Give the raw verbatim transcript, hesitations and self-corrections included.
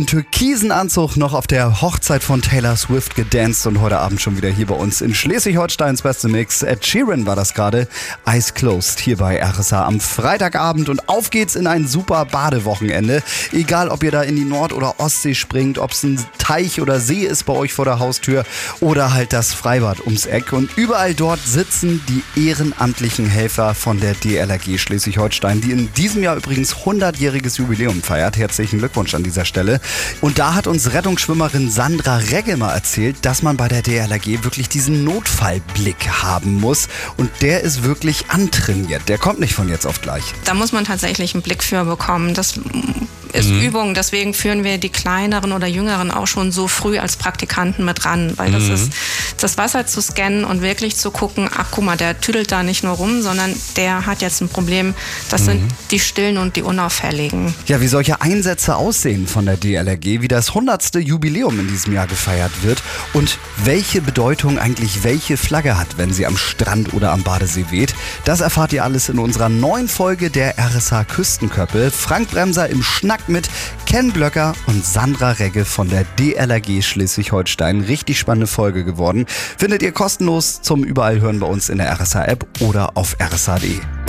Im türkisen Anzug noch auf der Hochzeit von Taylor Swift gedanced und heute Abend schon wieder hier bei uns in Schleswig-Holsteins beste Mix. Ed Sheeran war das gerade. Eyes Closed hier bei R S A am Freitagabend und auf geht's in ein super Badewochenende. Egal, ob ihr da in die Nord- oder Ostsee springt, ob es ein Teich oder See ist bei euch vor der Haustür oder halt das Freibad ums Eck. Und überall dort sitzen die ehrenamtlichen Helfer von der D L R G Schleswig-Holstein, die in diesem Jahr übrigens hundertjähriges Jubiläum feiert. Herzlichen Glückwunsch an dieser Stelle. Und da hat uns Rettungsschwimmerin Sandra Regge mal erzählt, dass man bei der D L R G wirklich diesen Notfallblick haben muss. Und der ist wirklich antrainiert. Der kommt nicht von jetzt auf gleich. Da muss man tatsächlich einen Blick für bekommen. Das ist mhm. Übung. Deswegen führen wir die kleineren oder jüngeren auch schon so früh als Praktikanten mit ran. Weil das mhm. ist, das Wasser zu scannen und wirklich zu gucken, ach guck mal, der tüdelt da nicht nur rum, sondern der hat jetzt ein Problem. Das mhm. sind die Stillen und die Unauffälligen. Ja, wie solche Einsätze aussehen von der D L R G, wie das hundertste Jubiläum in diesem Jahr gefeiert wird und welche Bedeutung eigentlich welche Flagge hat, wenn sie am Strand oder am Badesee weht. Das erfahrt ihr alles in unserer neuen Folge der R S A Küstenköppe. Frank Bremser im Schnack mit Ken Blöcker und Sandra Regge von der D L R G Schleswig-Holstein. Richtig spannende Folge geworden. Findet ihr kostenlos zum Überall hören bei uns in der R S A App oder auf r s a punkt d e.